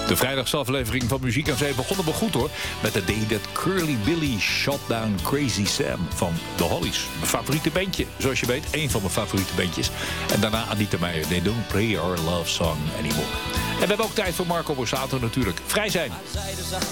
De vrijdagaflevering van Muziek aan Zee begonnen we goed hoor. Met de Day That Curly Billy Shot Down Crazy Sam van The Hollies. Mijn favoriete bandje, zoals je weet. Één van mijn favoriete bandjes. En daarna Anita Meijer. They Don't Play Our Love Song Anymore. En we hebben ook tijd voor Marco Borsato natuurlijk. Vrij zijn.